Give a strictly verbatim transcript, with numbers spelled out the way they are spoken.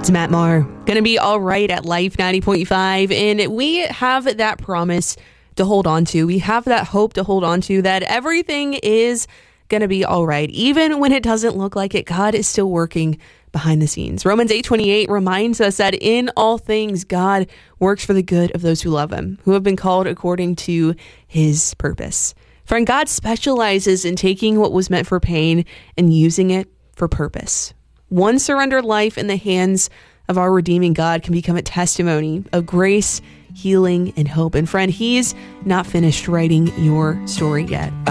It's Matt Maher. Going to be all right at Life ninety point five. And we have that promise to hold on to. We have that hope to hold on to, that everything is going to be all right. Even when it doesn't look like it, God is still working behind the scenes. Romans eight twenty-eight reminds us that in all things, God works for the good of those who love him, who have been called according to his purpose. Friend, God specializes in taking what was meant for pain and using it for purpose. One surrendered life in the hands of our redeeming God can become a testimony of grace, healing, and hope. And friend, he's not finished writing your story yet.